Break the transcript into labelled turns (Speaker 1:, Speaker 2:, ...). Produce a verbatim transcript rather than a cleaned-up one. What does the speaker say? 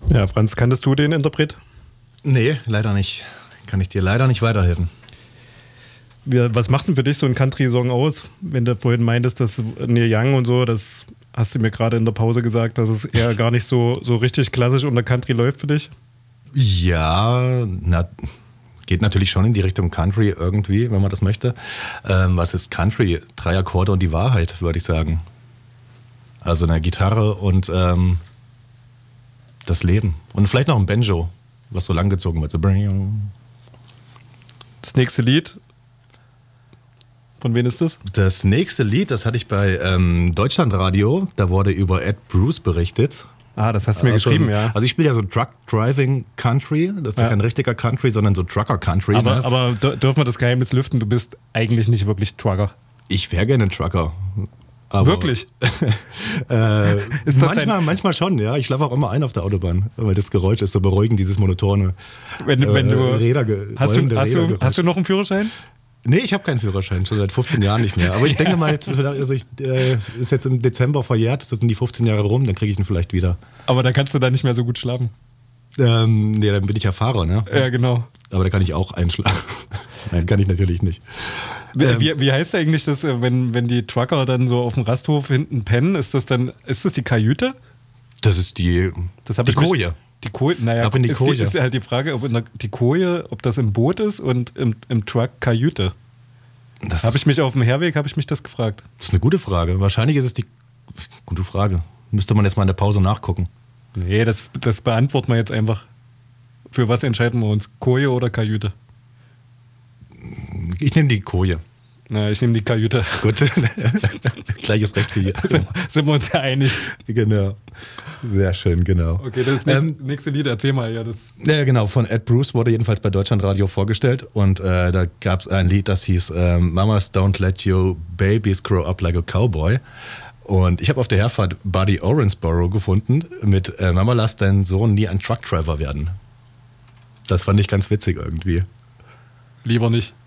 Speaker 1: Ja, Franz, kanntest du den Interpret?
Speaker 2: Nee, leider nicht. Kann ich dir leider nicht weiterhelfen.
Speaker 1: Wie, was macht denn für dich so ein Country-Song aus? Wenn du vorhin meintest, dass Neil Young und so, das hast du mir gerade in der Pause gesagt, dass es eher gar nicht so, so richtig klassisch unter Country läuft für dich?
Speaker 2: Ja, na, geht natürlich schon in die Richtung Country irgendwie, wenn man das möchte. Ähm, was ist Country? Drei Akkorde und die Wahrheit, würde ich sagen. Also eine Gitarre und ähm, das Leben. Und vielleicht noch ein Banjo, was so langgezogen wird. So.
Speaker 1: Das nächste Lied, von wem ist das?
Speaker 2: Das nächste Lied, das hatte ich bei ähm, Deutschlandradio. Da wurde über Ed Bruce berichtet.
Speaker 1: Ah, das hast du mir
Speaker 2: also,
Speaker 1: geschrieben, ja.
Speaker 2: Also ich spiele ja so Truck Driving Country. Das ist ja kein richtiger Country, sondern so Trucker Country.
Speaker 1: Aber,
Speaker 2: ne?
Speaker 1: aber dürfen wir das Geheimnis lüften? Du bist eigentlich nicht wirklich Trucker.
Speaker 2: Ich wäre gerne ein Trucker. Aber,
Speaker 1: wirklich?
Speaker 2: äh,
Speaker 1: ist das
Speaker 2: manchmal, manchmal schon, ja. Ich schlafe auch immer ein auf der Autobahn, weil das Geräusch ist so beruhigend, dieses monotone
Speaker 1: wenn, äh, wenn du,
Speaker 2: Räder,
Speaker 1: hast, du, hast, du, hast du noch einen Führerschein?
Speaker 2: Nee, ich habe keinen Führerschein, schon seit fünfzehn Jahren nicht mehr. Aber ich denke mal, jetzt, also ich, äh, ist jetzt im Dezember verjährt, das sind die fünfzehn Jahre rum, dann kriege ich ihn vielleicht wieder.
Speaker 1: Aber da kannst du dann nicht mehr so gut schlafen.
Speaker 2: Ähm, nee, dann bin ich ja Fahrer, ne?
Speaker 1: Ja, genau.
Speaker 2: Aber da kann ich auch einschlafen. Nein, kann ich natürlich nicht.
Speaker 1: Wie, ähm, wie, wie heißt eigentlich das, wenn, wenn die Trucker dann so auf dem Rasthof hinten pennen? Ist das dann, ist das die Kajüte?
Speaker 2: Das ist die,
Speaker 1: das
Speaker 2: die Koje.
Speaker 1: Mich, die Koje, naja,
Speaker 2: Ab in die
Speaker 1: ist,
Speaker 2: Koje.
Speaker 1: Die, ist halt die Frage, ob in der, die Koje, ob das im Boot ist und im, im Truck Kajüte. Das habe ich mich auf dem Herweg, habe ich mich das gefragt.
Speaker 2: Das ist eine gute Frage. Wahrscheinlich ist es die, gute Frage. Müsste man jetzt mal in der Pause nachgucken.
Speaker 1: Nee, das, das beantworten wir jetzt einfach. Für was entscheiden wir uns? Koje oder Kajüte?
Speaker 2: Ich nehme die Koje.
Speaker 1: Na, ich nehme die Kajüte.
Speaker 2: Gut. Gleiches Recht für hier.
Speaker 1: Sind, sind wir uns ja einig.
Speaker 2: Genau. Sehr schön, genau.
Speaker 1: Okay, das nächste, ähm, nächste Lied, erzähl mal. Ja, das.
Speaker 2: ja, genau. Von Ed Bruce wurde jedenfalls bei Deutschlandradio vorgestellt. Und äh, da gab es ein Lied, das hieß äh, Mamas Don't Let Your Babies Grow Up Like a Cowboy. Und ich habe auf der Herfahrt Buddy Owensboro gefunden mit äh, Mama, lass deinen Sohn nie ein Truckdriver werden. Das fand ich ganz witzig irgendwie.
Speaker 1: Lieber nicht.